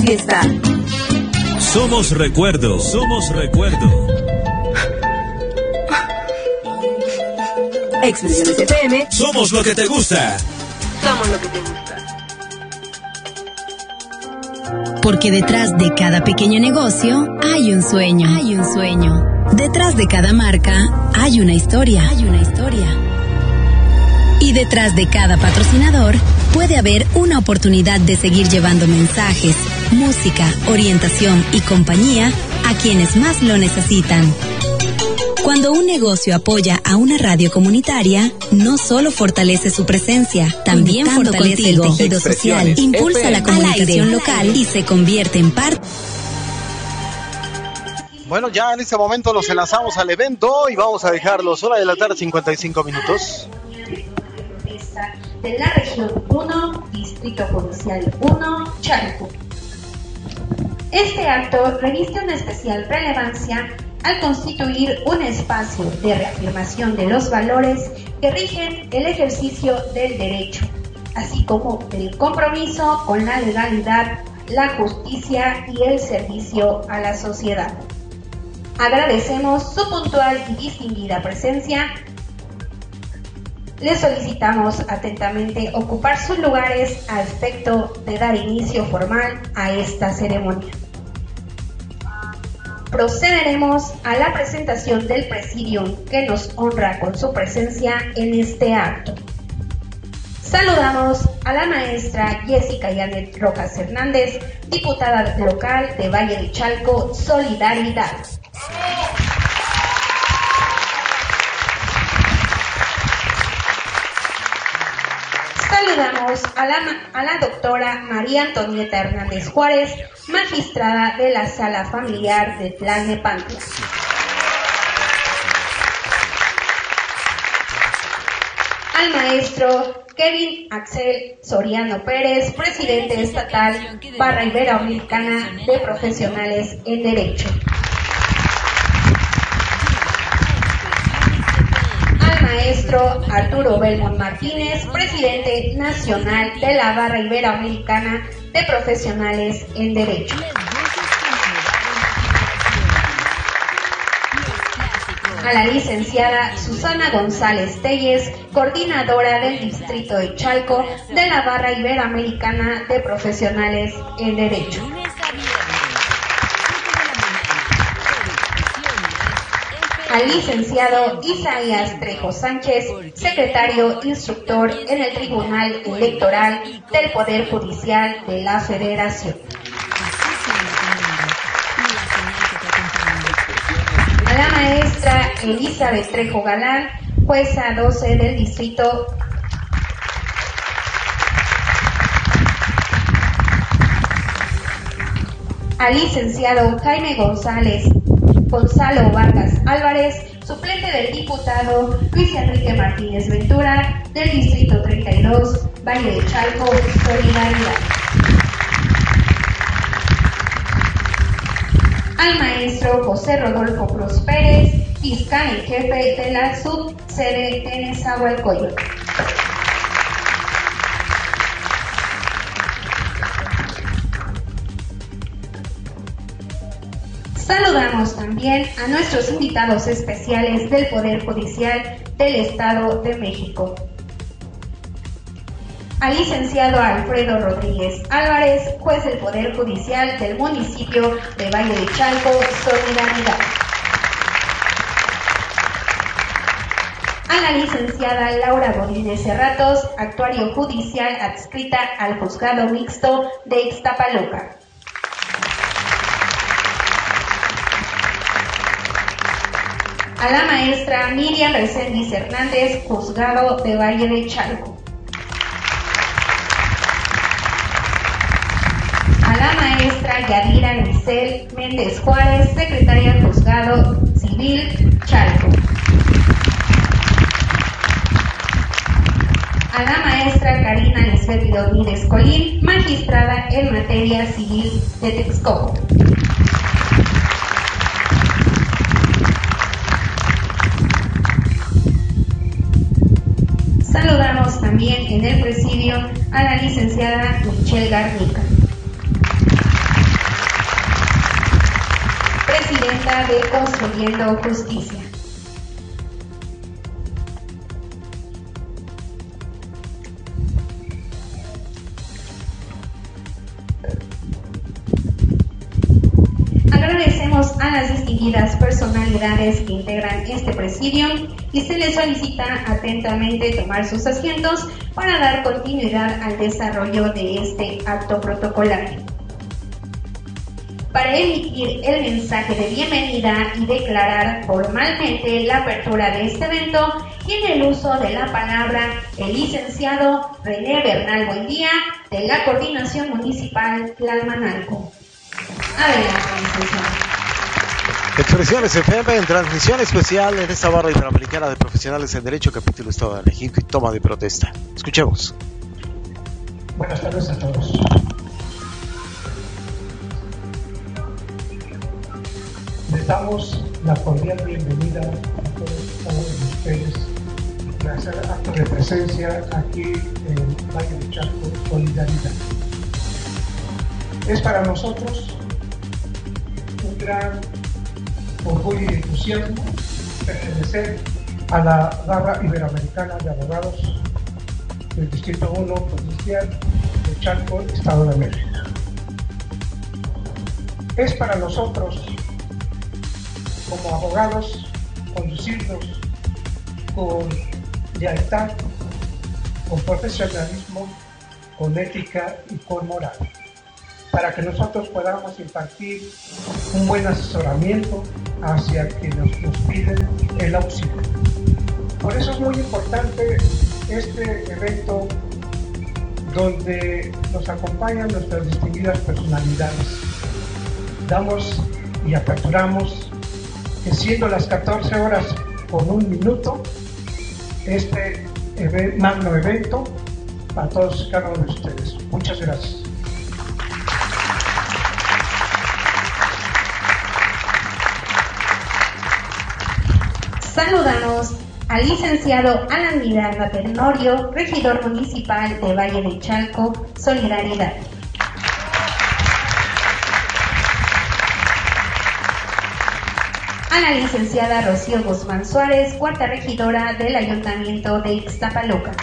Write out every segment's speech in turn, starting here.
Fiesta. Somos recuerdo, somos recuerdo. Expresiones FM. Somos lo que te gusta. Somos lo que te gusta. Porque detrás de cada pequeño negocio hay un sueño. Hay un sueño. Detrás de cada marca hay una historia. Hay una historia. Y detrás de cada patrocinador puede haber una oportunidad de seguir llevando mensajes, música, orientación y compañía a quienes más lo necesitan. Cuando un negocio apoya a una radio comunitaria, no solo fortalece su presencia, también fortalece el tejido social, impulsa la comunicación local y se convierte en parte. Bueno, ya en este momento nos enlazamos al evento y vamos a dejarlos 1:55 p.m. De la región 1, Distrito Judicial 1, Chalco. Este acto reviste una especial relevancia al constituir un espacio de reafirmación de los valores que rigen el ejercicio del derecho, así como del compromiso con la legalidad, la justicia y el servicio a la sociedad. Agradecemos su puntual y distinguida presencia. Les solicitamos atentamente ocupar sus lugares a efecto de dar inicio formal a esta ceremonia. Procederemos a la presentación del presidium que nos honra con su presencia en este acto. Saludamos a la maestra Jessica Yanet Rojas Hernández, diputada local de Valle de Chalco, Solidaridad. Saludamos a la doctora María Antonieta Hernández Juárez, magistrada de la Sala Familiar de Tlalnepantla. Al maestro Kevin Axel Soriano Pérez, presidente estatal Barra Iberoamericana de Profesionales en Derecho. Maestro Arturo Belmont Martínez, presidente nacional de la Barra Iberoamericana de Profesionales en Derecho. A la licenciada Susana González Telles, coordinadora del Distrito de Chalco de la Barra Iberoamericana de Profesionales en Derecho. Al licenciado Isaías Trejo Sánchez, secretario instructor en el Tribunal Electoral del Poder Judicial de la Federación. A la maestra Elizabeth Trejo Galán, jueza 12 del Distrito. Al licenciado Jaime Gonzalo Vargas Álvarez, suplente del diputado Luis Enrique Martínez Ventura, del Distrito 32, Valle de Chalco, Solidaridad. Al maestro José Rodolfo Cruz Pérez, fiscal en jefe de la subsede de Nezahualcóyotl. Saludamos también a nuestros invitados especiales del Poder Judicial del Estado de México. Al licenciado Alfredo Rodríguez Álvarez, juez del Poder Judicial del municipio de Valle de Chalco, Solidaridad. A la licenciada Laura Godínez Cerratos, actuario judicial adscrita al Juzgado Mixto de Ixtapalapa. A la maestra Miriam Reséndiz Hernández, Juzgado de Valle de Chalco. A la maestra Yadira Grisel Méndez Juárez, secretaria del Juzgado Civil Chalco. A la maestra Karina Lisbeth Domínguez Colín, magistrada en materia civil de Texcoco. Saludamos también en el presidio a la licenciada Michelle Garnica. trata de Construyendo Justicia. Agradecemos a las distinguidas personalidades que integran este presidium y se les solicita atentamente tomar sus asientos para dar continuidad al desarrollo de este acto protocolario. Para emitir el mensaje de bienvenida y declarar formalmente la apertura de este evento, tiene el uso de la palabra el licenciado René Bernal Buendía, de la Coordinación Municipal Tlalmanalco. Adelante, licenciado. Expresiones FM en transmisión especial en esta barra interamericana de profesionales en Derecho, capítulo Estado de México y toma de protesta. Escuchemos. Buenas tardes a todos. Les damos la cordial bienvenida a todos ustedes para hacer acto de presencia aquí en Valle de Chalco, Solidaridad. Es para nosotros un gran orgullo y entusiasmo pertenecer a la barra iberoamericana de abogados del Distrito 1 Provincial de Chalco, Estado de México. Es para nosotros, como abogados, conducirnos con lealtad, con profesionalismo, con ética y con moral, para que nosotros podamos impartir un buen asesoramiento hacia quienes nos piden el auxilio. Por eso es muy importante este evento donde nos acompañan nuestras distinguidas personalidades. Damos y aperturamos que siendo las 14 horas con 1 minuto, este magno evento para todos y cada uno de ustedes. Muchas gracias. Saludamos al licenciado Alan Miranda Tenorio, regidor municipal de Valle de Chalco, Solidaridad. A la licenciada Rocío Guzmán Suárez, cuarta regidora del Ayuntamiento de Ixtapaluca.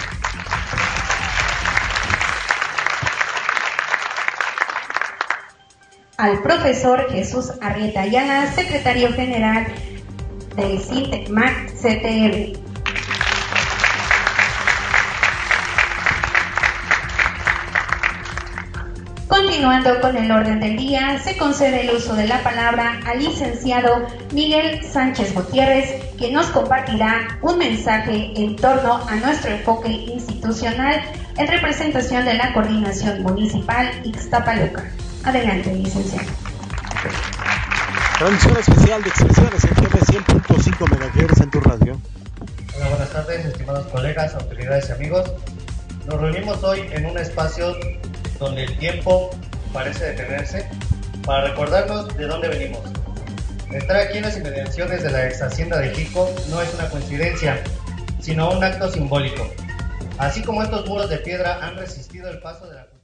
Al profesor Jesús Arrieta Ayala, secretario general del Sintecmac CTR. Continuando con el orden del día, se concede el uso de la palabra al licenciado Miguel Sánchez Gutiérrez, que nos compartirá un mensaje en torno a nuestro enfoque institucional en representación de la Coordinación Municipal Ixtapaluca. Adelante, licenciado. Transmisión especial de Expresiones FM 100.5 MHz en tu radio. Hola, buenas tardes, estimados colegas, autoridades y amigos. Nos reunimos hoy en un espacio donde el tiempo parece detenerse para recordarnos de dónde venimos. Estar aquí en las inmediaciones de la ex hacienda de Jico no es una coincidencia, sino un acto simbólico. Así como estos muros de piedra han resistido el paso de la